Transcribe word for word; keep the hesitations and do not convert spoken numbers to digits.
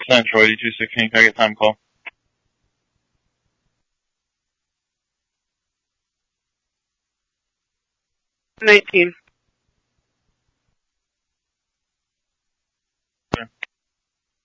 Central eighty-two sixteen, can I get time call? nineteen.